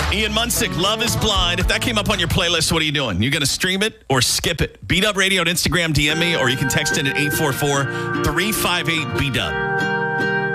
Ian Munsick, Love is Blind. If that came up on your playlist, what are you doing? You going to stream it or skip it? Beat Up Radio on Instagram, DM me, or you can text it at 844-358-BEAT-UP.